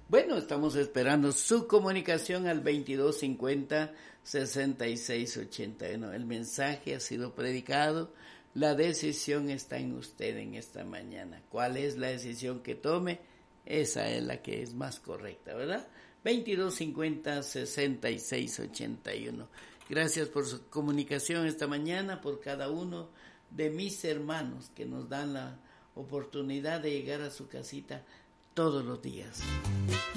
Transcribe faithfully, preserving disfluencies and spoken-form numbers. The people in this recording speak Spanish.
Bueno, estamos esperando su comunicación al veintidós cincuenta, sesenta y seis ochenta y uno. El mensaje ha sido predicado. La decisión está en usted en esta mañana. ¿Cuál es la decisión que tome? Esa es la que es más correcta, ¿verdad? veintidós cincuenta, sesenta y seis ochenta y uno. Gracias por su comunicación esta mañana, por cada uno de mis hermanos que nos dan la oportunidad de llegar a su casita todos los días.